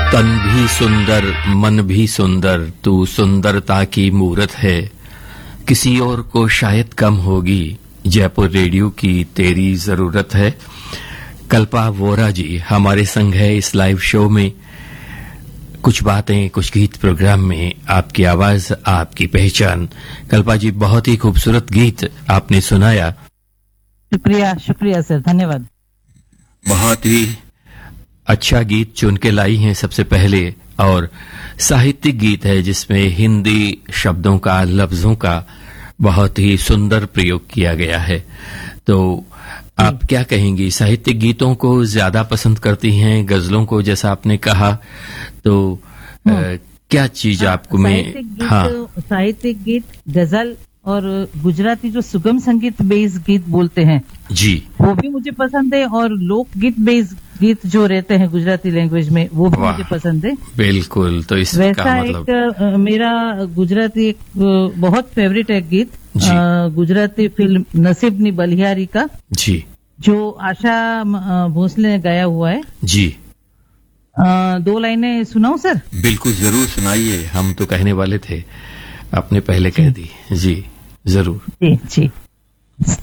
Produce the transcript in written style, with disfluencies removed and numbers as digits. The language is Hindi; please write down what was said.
तन भी सुंदर मन भी सुंदर तू सुंदरता की मूरत है, किसी और को शायद कम होगी, जयपुर रेडियो की तेरी जरूरत है। कल्पा वोरा जी हमारे संग है इस लाइव शो में। कुछ बातें कुछ गीत प्रोग्राम में आपकी आवाज आपकी पहचान। कल्पा जी बहुत ही खूबसूरत गीत आपने सुनाया। शुक्रिया शुक्रिया सर, धन्यवाद। बहुत ही अच्छा गीत चुन के लाई हैं सबसे पहले, और साहित्यिक गीत है जिसमें हिंदी शब्दों का लफ्जों का बहुत ही सुंदर प्रयोग किया गया है। तो आप क्या कहेंगी, साहित्यिक गीतों को ज्यादा पसंद करती हैं गजलों को, जैसा आपने कहा, तो क्या चीज आपको में साहित्यिक गीत गजल और गुजराती जो सुगम संगीत बेस गीत बोलते हैं जी, वो भी मुझे पसंद है, और लोकगीत बेस गीत जो रहते हैं गुजराती लैंग्वेज में वो भी मुझे पसंद है। बिल्कुल, तो इसका वैसा मतलब एक मेरा गुजराती एक बहुत फेवरेट है गीत गुजराती फिल्म नसीबनी बलिहारी का जी, जो आशा भोसले ने गाया हुआ है जी। 2 लाइनें सुनाऊं सर? बिल्कुल जरूर सुनाइए, हम तो कहने वाले थे, आपने पहले कह दी। जी जरूर। जी जी।